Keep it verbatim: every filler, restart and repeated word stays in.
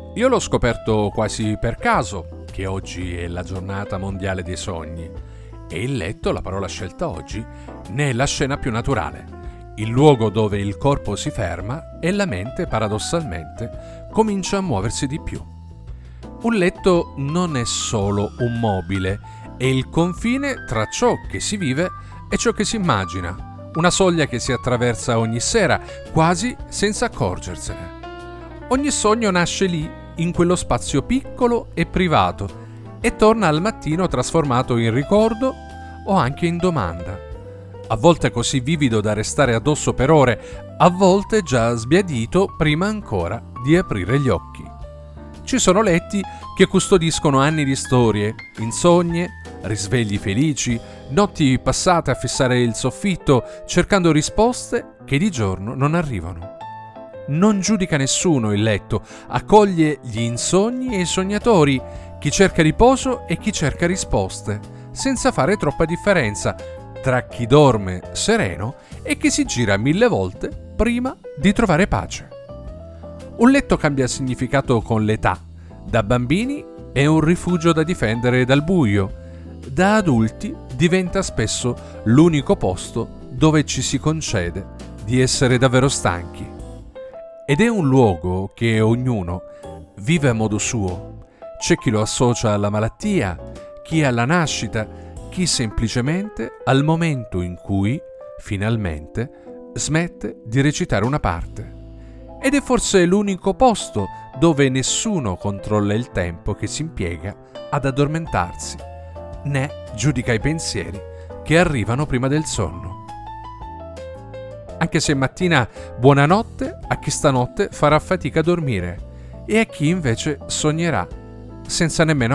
Io l'ho scoperto quasi per caso, che oggi è la giornata mondiale dei sogni, e il letto, la parola scelta oggi, ne è la scena più naturale, il luogo dove il corpo si ferma e la mente, paradossalmente, comincia a muoversi di più. Un letto non è solo un mobile, è il confine tra ciò che si vive e ciò che si immagina, una soglia che si attraversa ogni sera, quasi senza accorgersene. Ogni sogno nasce lì, in quello spazio piccolo e privato, e torna al mattino trasformato in ricordo o anche in domanda. A volte così vivido da restare addosso per ore, a volte già sbiadito prima ancora di aprire gli occhi. Ci sono letti che custodiscono anni di storie, insogne, risvegli felici, notti passate a fissare il soffitto cercando risposte che di giorno non arrivano. Non giudica nessuno il letto, accoglie gli insonni e i sognatori, chi cerca riposo e chi cerca risposte, senza fare troppa differenza tra chi dorme sereno e chi si gira mille volte prima di trovare pace. Un letto cambia significato con l'età. Da bambini è un rifugio da difendere dal buio, da adulti diventa spesso l'unico posto dove ci si concede di essere davvero stanchi. Ed è un luogo che ognuno vive a modo suo. C'è chi lo associa alla malattia, chi alla nascita, chi semplicemente al momento in cui, finalmente, smette di recitare una parte. Ed è forse l'unico posto dove nessuno controlla il tempo che si impiega ad addormentarsi, né giudica i pensieri che arrivano prima del sonno. Anche se mattina buonanotte a chi stanotte farà fatica a dormire e a chi invece sognerà senza nemmeno